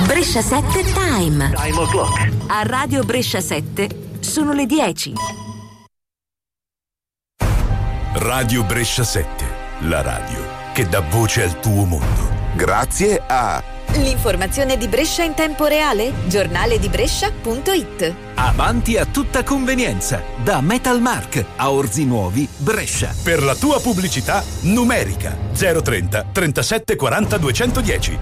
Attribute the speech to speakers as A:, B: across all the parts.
A: Brescia 7 Time.
B: Time o'clock.
A: A Radio Brescia 7 sono le 10.
C: Radio Brescia 7, la radio che dà voce al tuo mondo. Grazie a
D: l'informazione di Brescia in tempo reale, giornale di Brescia.it.
E: Avanti a tutta convenienza, da Metalmark a Orzi Nuovi, Brescia.
C: Per la tua pubblicità numerica 030 37 40 210.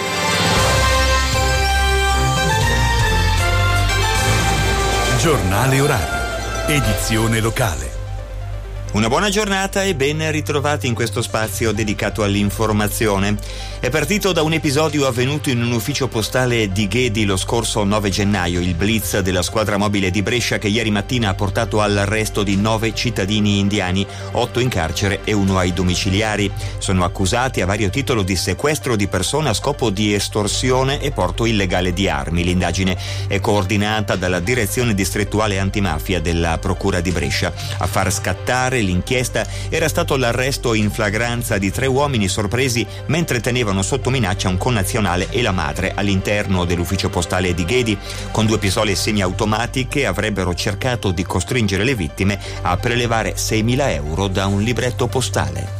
C: Giornale orario, edizione locale.
F: Una buona giornata e ben ritrovati in questo spazio dedicato all'informazione. È partito da un episodio avvenuto in un ufficio postale di Ghedi lo scorso 9 gennaio, il blitz della squadra mobile di Brescia che ieri mattina ha portato all'arresto di 9 cittadini indiani, 8 in carcere e 1 ai domiciliari. Sono accusati a vario titolo di sequestro di persona a scopo di estorsione e porto illegale di armi. L'indagine è coordinata dalla Direzione Distrettuale Antimafia della Procura di Brescia. A far scattare l'inchiesta era stato l'arresto in flagranza di 3 uomini sorpresi mentre tenevano sotto minaccia un connazionale e la madre all'interno dell'ufficio postale di Ghedi. Con 2 pistole semiautomatiche avrebbero cercato di costringere le vittime a prelevare 6.000 euro da un libretto postale.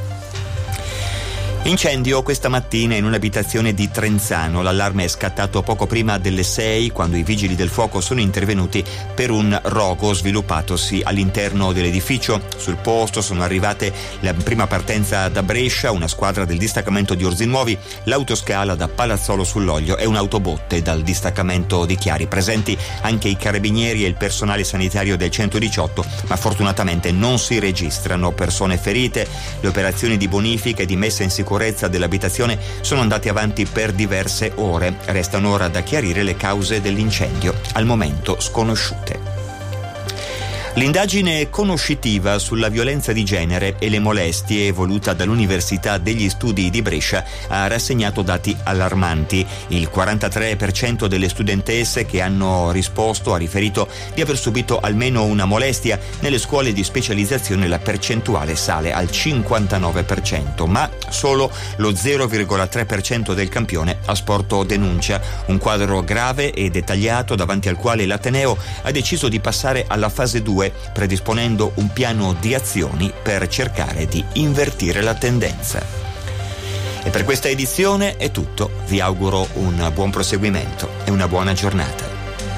F: Incendio questa mattina in un'abitazione di Trenzano. L'allarme è scattato poco prima delle 6 quando i vigili del fuoco sono intervenuti per un rogo sviluppatosi all'interno dell'edificio. Sul posto sono arrivate la prima partenza da Brescia, una squadra del distaccamento di Orzi Nuovi, l'autoscala da Palazzolo sull'Oglio e un'autobotte dal distaccamento di Chiari. Presenti anche i carabinieri e il personale sanitario del 118, ma fortunatamente non si registrano persone ferite. Le operazioni di bonifica e di messa in sicurezza dell'abitazione sono andate avanti per diverse ore. Restano ora da chiarire le cause dell'incendio, al momento sconosciute. L'indagine conoscitiva sulla violenza di genere e le molestie voluta dall'Università degli Studi di Brescia ha rassegnato dati allarmanti. Il 43% delle studentesse che hanno risposto ha riferito di aver subito almeno una molestia. Nelle scuole di specializzazione la percentuale sale al 59%, ma solo lo 0,3% del campione ha sporto denuncia. Un quadro grave e dettagliato davanti al quale l'Ateneo ha deciso di passare alla fase 2, predisponendo un piano di azioni per cercare di invertire la tendenza. E per questa edizione è tutto. Vi auguro un buon proseguimento e una buona giornata.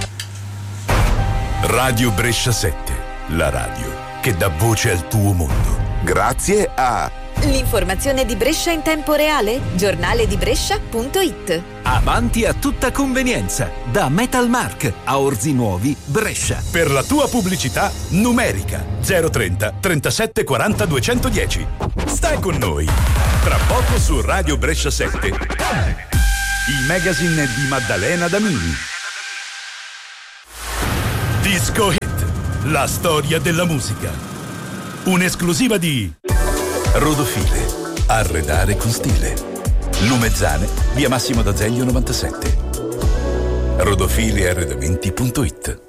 C: Radio Brescia 7, la radio che dà voce al tuo mondo. Grazie a
D: l'informazione di Brescia in tempo reale, giornale di Brescia.it.
E: Avanti a tutta convenienza, da Metalmark a Orzi Nuovi, Brescia.
C: Per la tua pubblicità numerica 030 37 40 210. Stai con noi. Tra poco su Radio Brescia 7. Il magazine di Maddalena Damini. Disco Hit, la storia della musica. Un'esclusiva di Rodofile, arredare con stile. Lumezzane, via Massimo d'Azeglio 97. Rodofilearredamenti.it.